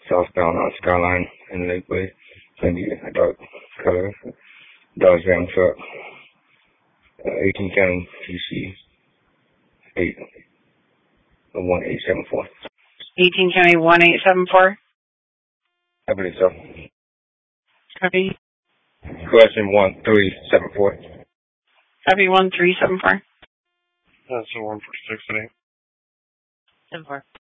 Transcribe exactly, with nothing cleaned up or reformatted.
southbound on Skyline and Lakeway. It's going to be a dark color. Dodge Ram truck. Uh, eighteen County, P C. eight one eight seven four. eighteen County one eight seven four? I believe so. Copy. Question one three seven four. Copy one three seven four. That's the one for six and eight. seven four.